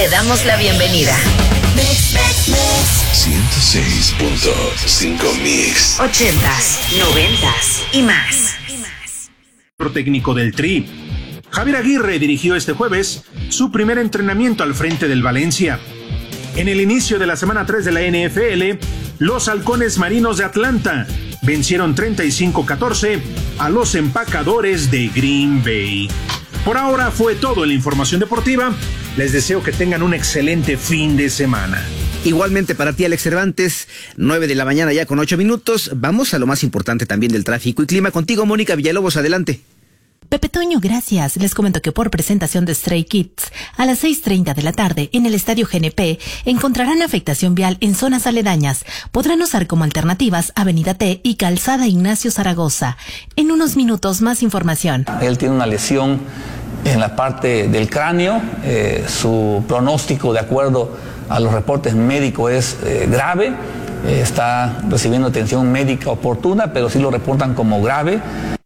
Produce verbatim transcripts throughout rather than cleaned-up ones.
Te damos la bienvenida. ciento seis punto cinco Mix. Ochentas, noventas y más. Técnico del Tri. Javier Aguirre dirigió este jueves su primer entrenamiento al frente del Valencia. En el inicio de la semana tres de la N F L, los halcones marinos de Atlanta vencieron treinta y cinco a catorce a los empacadores de Green Bay. Por ahora fue todo en la información deportiva. Les deseo que tengan un excelente fin de semana. Igualmente para ti, Alex Cervantes, nueve de la mañana ya con ocho minutos. Vamos a lo más importante también del tráfico y clima. Contigo, Mónica Villalobos, adelante. Pepe Toño, gracias. Les comento que por presentación de Stray Kids, a las seis treinta de la tarde en el Estadio G N P, encontrarán afectación vial en zonas aledañas. Podrán usar como alternativas Avenida T y Calzada Ignacio Zaragoza. En unos minutos, más información. Él tiene una lesión en la parte del cráneo. Eh, su pronóstico, de acuerdo a los reportes médicos, es eh, grave. Eh, está recibiendo atención médica oportuna, pero sí lo reportan como grave.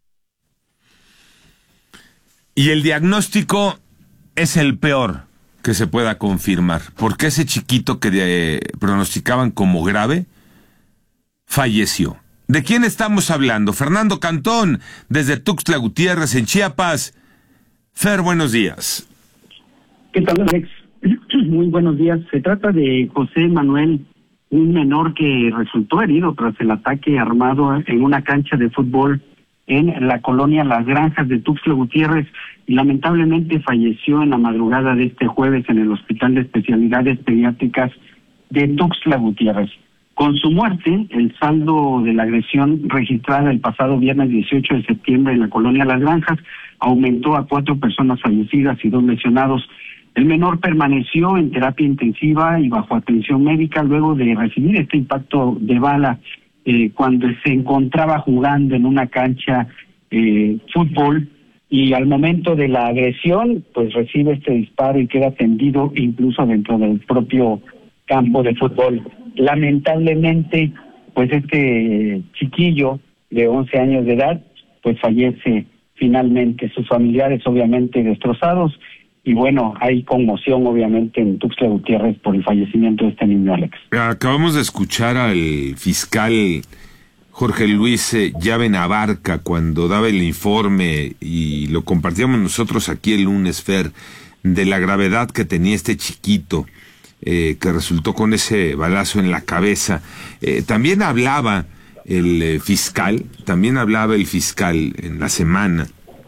Y el diagnóstico es el peor que se pueda confirmar, porque ese chiquito que eh, pronosticaban como grave falleció. ¿De quién estamos hablando? Fernando Cantón, desde Tuxtla Gutiérrez, en Chiapas. Fer, buenos días. ¿Qué tal, Alex? Muy buenos días. Se trata de José Manuel, un menor que resultó herido tras el ataque armado en una cancha de fútbol en la colonia Las Granjas de Tuxtla Gutiérrez, y lamentablemente falleció en la madrugada de este jueves en el Hospital de Especialidades Pediátricas de Tuxtla Gutiérrez. Con su muerte, el saldo de la agresión registrada el pasado viernes dieciocho de septiembre en la colonia Las Granjas aumentó a cuatro personas fallecidas y dos lesionados. El menor permaneció en terapia intensiva y bajo atención médica luego de recibir este impacto de bala eh, cuando se encontraba jugando en una cancha eh, fútbol, y al momento de la agresión pues recibe este disparo y queda tendido incluso dentro del propio campo de fútbol. Lamentablemente pues este chiquillo de once años de edad pues fallece finalmente. Sus familiares obviamente destrozados, y bueno, hay conmoción obviamente en Tuxtla Gutiérrez por el fallecimiento de este niño, Alex. Acabamos de escuchar al fiscal Jorge Luis eh, Llave Navarca cuando daba el informe, y lo compartíamos nosotros aquí el lunes, Fer, de la gravedad que tenía este chiquito eh, que resultó con ese balazo en la cabeza. Eh, también hablaba el eh, fiscal, también hablaba el fiscal en la semana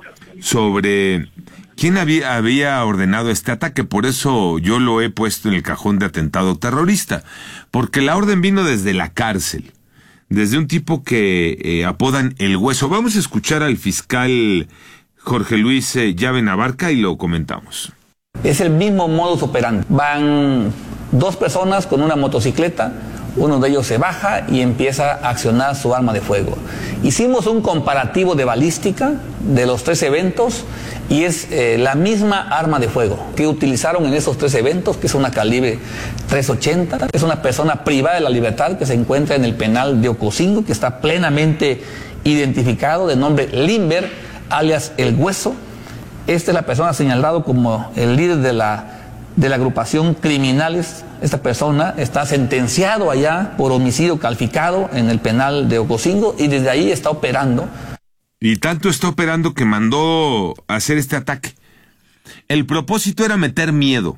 sobre quién había, había ordenado este ataque. Por eso yo lo he puesto en el cajón de atentado terrorista, porque la orden vino desde la cárcel, desde un tipo que eh, apodan El Hueso. Vamos a escuchar al fiscal Jorge Luis eh, Llave Navarca y lo comentamos. Es el mismo modus operandi. Van dos personas con una motocicleta, uno de ellos se baja y empieza a accionar su arma de fuego. Hicimos un comparativo de balística de los tres eventos y es eh, la misma arma de fuego que utilizaron en esos tres eventos, que es una calibre tres ochenta. Es una persona privada de la libertad que se encuentra en el penal de Ocosingo, que está plenamente identificado, de nombre Limber, alias El Hueso. Esta es la persona señalada como el líder de la de la agrupación criminales. Esta persona está sentenciado allá por homicidio calificado en el penal de Ocosingo y desde ahí está operando. Y tanto está operando que mandó a hacer este ataque. El propósito era meter miedo.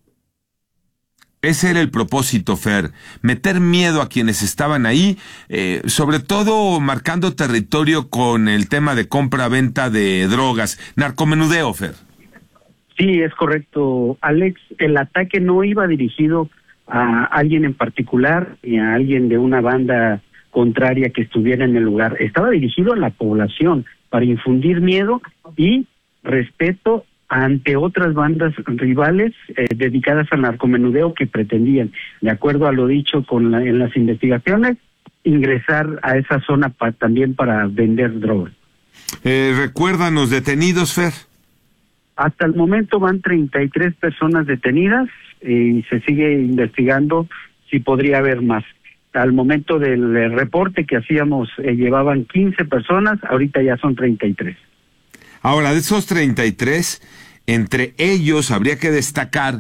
Ese era el propósito, Fer, meter miedo a quienes estaban ahí, eh, sobre todo marcando territorio con el tema de compra-venta de drogas, narcomenudeo, Fer. Sí, es correcto, Alex. El ataque no iba dirigido a alguien en particular ni a alguien de una banda contraria que estuviera en el lugar. Estaba dirigido a la población para infundir miedo y respeto ante otras bandas rivales eh, dedicadas al narcomenudeo que pretendían, de acuerdo a lo dicho con la, en las investigaciones, ingresar a esa zona pa, también para vender drogas. Eh, recuérdanos, detenidos, Fer. Hasta el momento van treinta y tres personas detenidas y se sigue investigando si podría haber más. Al momento del reporte que hacíamos eh, llevaban quince personas, ahorita ya son treinta y tres. Ahora, de esos treinta y tres, entre ellos habría que destacar